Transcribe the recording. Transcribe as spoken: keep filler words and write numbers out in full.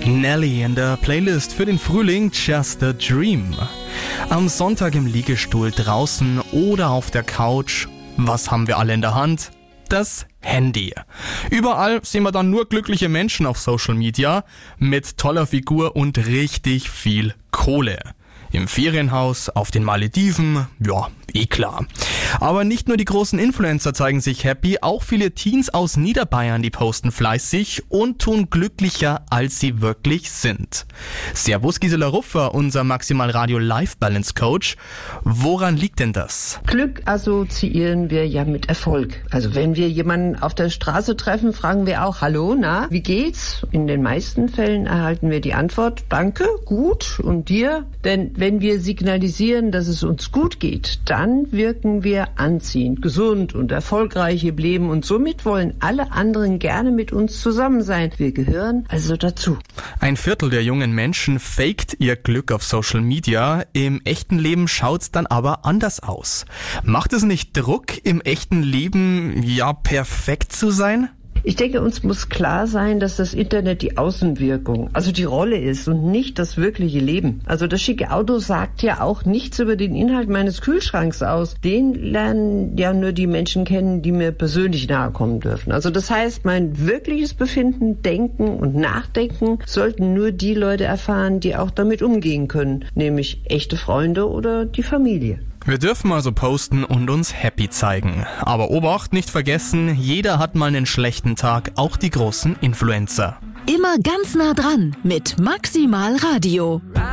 Nelly in der Playlist für den Frühling Just a Dream. Am Sonntag im Liegestuhl draußen oder auf der Couch. Was haben wir alle in der Hand? Das Handy. Überall sehen wir dann nur glückliche Menschen auf Social Media mit toller Figur und richtig viel Kohle. Im Ferienhaus, auf den Malediven, ja, eh klar. Aber nicht nur die großen Influencer zeigen sich happy, auch viele Teens aus Niederbayern, die posten fleißig und tun glücklicher, als sie wirklich sind. Servus Gisela Ruffer, unser Maximal Radio Life Balance Coach. Woran liegt denn das? Glück assoziieren wir ja mit Erfolg. Also wenn wir jemanden auf der Straße treffen, fragen wir auch, hallo, na, wie geht's? In den meisten Fällen erhalten wir die Antwort, danke, gut, und dir? Denn wenn wir signalisieren, dass es uns gut geht, dann wirken wir anziehend, gesund und erfolgreich im Leben und somit wollen alle anderen gerne mit uns zusammen sein. Wir gehören also dazu. Ein Viertel der jungen Menschen faked ihr Glück auf Social Media. Im echten Leben schaut's dann aber anders aus. Macht es nicht Druck, im echten Leben ja perfekt zu sein? Ich denke, uns muss klar sein, dass das Internet die Außenwirkung, also die Rolle ist und nicht das wirkliche Leben. Also das schicke Auto sagt ja auch nichts über den Inhalt meines Kühlschranks aus. Den lernen ja nur die Menschen kennen, die mir persönlich nahe kommen dürfen. Also das heißt, mein wirkliches Befinden, Denken und Nachdenken sollten nur die Leute erfahren, die auch damit umgehen können, nämlich echte Freunde oder die Familie. Wir dürfen also posten und uns happy zeigen. Aber Obacht, nicht vergessen, jeder hat mal einen schlechten Tag, auch die großen Influencer. Immer ganz nah dran mit Maximal Radio.